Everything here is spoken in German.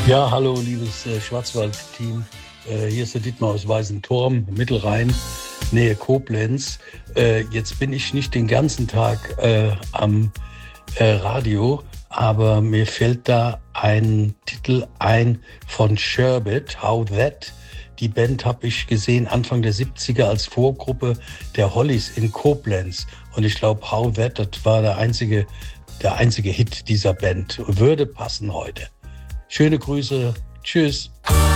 Ja, hallo, liebes Schwarzwald-Team. Hier ist der Dietmar aus Weißentorm, Mittelrhein, Nähe Koblenz. Jetzt bin ich nicht den ganzen Tag am Radio, aber mir fällt da ein Titel ein von Sherbet, How That. Die Band habe ich gesehen Anfang der 70er als Vorgruppe der Hollies in Koblenz. Und ich glaube, How That, das war der einzige Hit dieser Band. Würde passen heute. Schöne Grüße. Tschüss.